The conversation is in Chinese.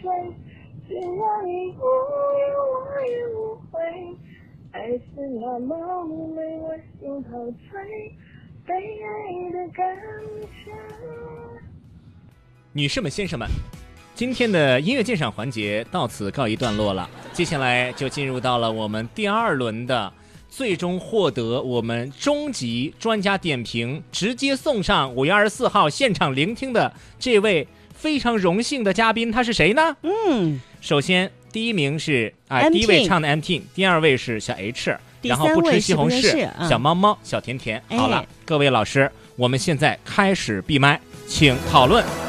醉，只要你不言我也无悔，爱是那么无美，我心陶醉，被爱的感觉。 女士们先生们，今天的音乐鉴赏环节到此告一段落了，接下来就进入到了我们第2轮的最终获得我们终极专家点评直接送上5月24号现场聆听的这位非常荣幸的嘉宾，他是谁呢？首先第1名是第1位唱的 MT， 第2位是小 H， 然后不吃西红柿小猫猫小甜甜。好了，各位老师，我们现在开始闭麦，请讨论。